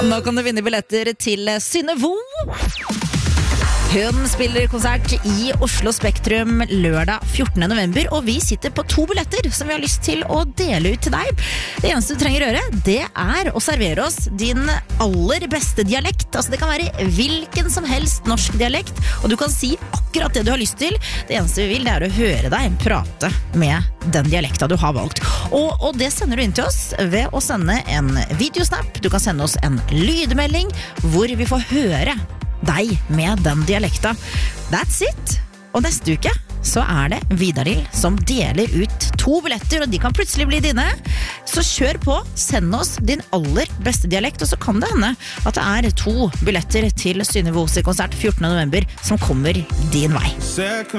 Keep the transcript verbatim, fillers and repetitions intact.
Nå kan du vinne billetter til Synnøve. Hun spiller konsert i Oslo Spektrum lørdag fjortende november, og vi sitter på to billetter som vi har lyst til å dele ut til deg. Det eneste du trenger å gjøre, det er å servere oss din aller beste dialekt. Altså det kan være hvilken som helst norsk dialekt, og du kan si akkurat det du har lyst til. Det eneste vi vil, det er å høre deg prate med den dialekta du har valgt. Og, og det sender du inn til oss ved å sende en videosnap. Du kan sende oss en lydmelding hvor vi får høre deg med den dialekta. That's it! Og neste uke så er det Vidar som deler ut to billetter, og de kan plutselig bli dine. Så kjør på, send oss din aller beste dialekt, og så kan det hende at det er to billetter til Synnøve konsert fjortende november som kommer din vei.